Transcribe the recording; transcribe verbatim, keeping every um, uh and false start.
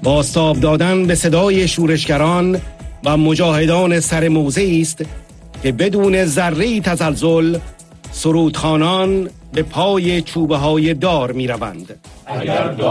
بازتاب دادن به صدای شورشگران و مجاهدان سر موضعی است که بدون ذره‌ای تزلزل سرودخوانان به پای چوبه های دار می روند.